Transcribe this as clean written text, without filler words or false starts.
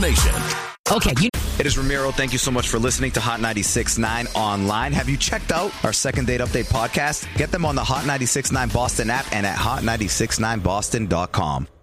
Nation. Okay. It is Ramiro. Thank you so much for listening to Hot 96.9 online. Have you checked out our Second Date Update podcast? Get them on the Hot 96.9 Boston app and at hot969boston.com.